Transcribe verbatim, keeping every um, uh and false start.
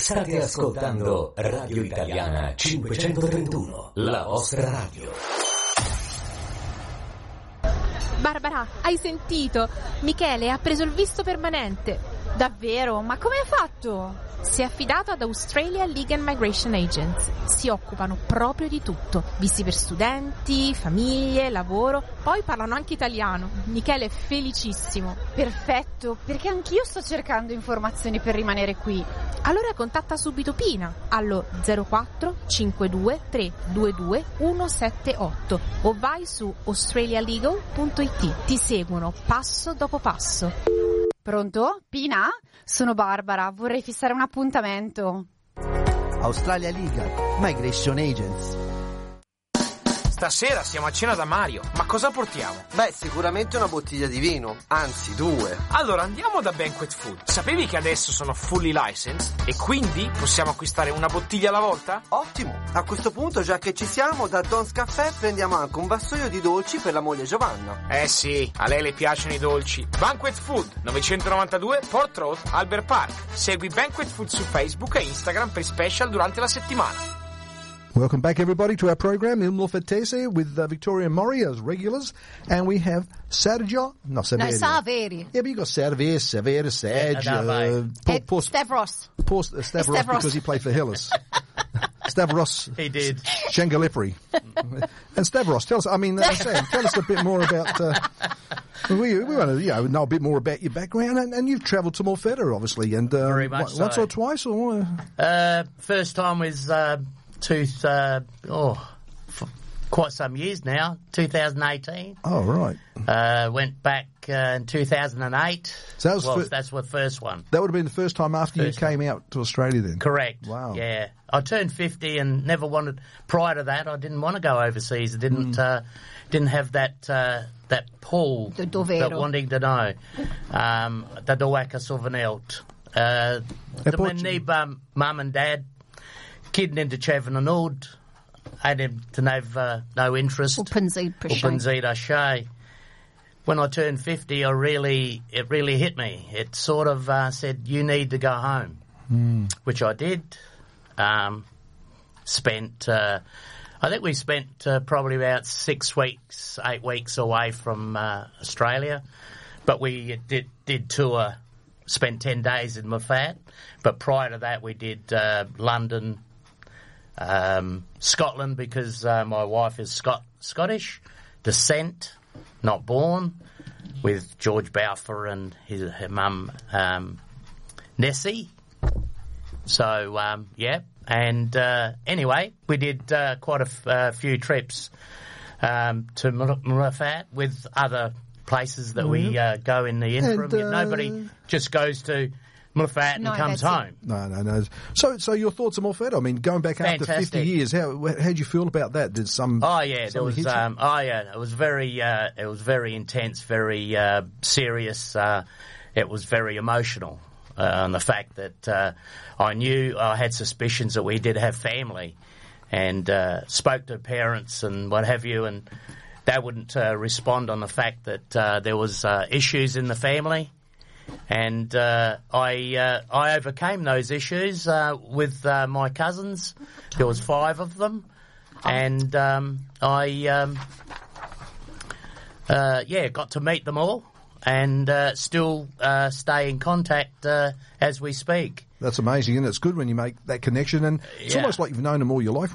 State ascoltando Radio Italiana cinquecentotrentuno, la vostra radio. Barbara, hai sentito? Michele ha preso il visto permanente. Davvero? Ma come ha fatto? Si è affidato ad Australia Legal and Migration Agents. Si occupano proprio di tutto. Visti per studenti, famiglie, lavoro. Poi parlano anche italiano. Michele è felicissimo. Perfetto, perché anch'io sto cercando informazioni per rimanere qui. Allora contatta subito Pina allo zero quattro cinquantadue trecentodventidue centosettantotto o vai su australialegal punto it. Ti seguono passo dopo passo. Pronto? Pina? Sono Barbara, vorrei fissare un appuntamento. Australia Legal, Migration Agents. Stasera siamo a cena da Mario, ma cosa portiamo? Beh, sicuramente una bottiglia di vino, anzi due. Allora andiamo da Banquet Food. Sapevi che adesso sono fully licensed e quindi possiamo acquistare una bottiglia alla volta? Ottimo, a questo punto già che ci siamo, da Don's Caffè prendiamo anche un vassoio di dolci per la moglie Giovanna. Eh sì, a lei le piacciono i dolci. Banquet Food, novecentonovantadue Port Road, Albert Park. Segui Banquet Food su Facebook e Instagram per special durante la settimana. Welcome back, everybody, to our program, Il Mulfatese, with uh, Victoria and Maury as regulars. And we have Sergio. No, Saverio. No, Saveri. Yeah, but you got Sergio, Saverio, Serge. Yeah, no, uh, Hey, Stavros. Poor Stavros, Stavros. because he played for Hillis. Stavros. He did. Shengalipri. And Stavros, tell us, I mean, uh, Sam, tell us a bit more about... Uh, we we want to you know, know a bit more about your background, and, and you've travelled to Morfetta, obviously. And uh, Very much once so. or twice? Or Uh, first time was... Uh, Tooth, uh, oh, for quite some years now, two thousand eighteen. Oh, right. Uh, went back uh, in two thousand eight. So that was well, fir- that's the first one. That would have been the first time after First you came out to Australia then? Correct. Wow. Yeah. I turned fifty and never wanted, prior to that, I didn't want to go overseas. I didn't, mm. uh, didn't have that, uh, that pull, that wanting to know. Um, the Dawaka Souvenelt. Uh, the Manib, mum and dad, kid into Chevin and Old, I didn't have uh, no interest. Upanzida Shay. When I turned fifty, I really, it really hit me. It sort of uh, said, you need to go home, mm. which I did. Um, spent, uh, I think we spent uh, probably about six weeks, eight weeks away from uh, Australia, but we did did tour, spent ten days in Moffat, but prior to that we did uh, London, um, Scotland, because uh, my wife is Scot- Scottish descent, not born, with George Balfour and his her mum um, Nessie. So um, yeah, and uh, anyway, we did uh, quite a f- uh, few trips um, to Moffat with other places that mm-hmm. we uh, go in the interim. And, uh, Nobody just goes to Moffat and no, comes home. It. No, no, no. So, so your thoughts on Moffat? I mean, going back Fantastic. after fifty years, how how did you feel about that? Did some? Oh yeah, there was. Um, oh yeah, it was very. Uh, it was very intense, very uh, serious. Uh, it was very emotional, uh, and the fact that uh, I knew I had suspicions that we did have family, and uh, spoke to parents and what have you, and they wouldn't uh, respond on the fact that uh, there was uh, issues in the family. And uh, I uh, I overcame those issues uh, with uh, my cousins. There was five of them, and um, I um, uh, yeah got to meet them all, and uh, still uh, stay in contact uh, as we speak. That's amazing, and it's good when you make that connection, and it's yeah. almost like you've known them all your life.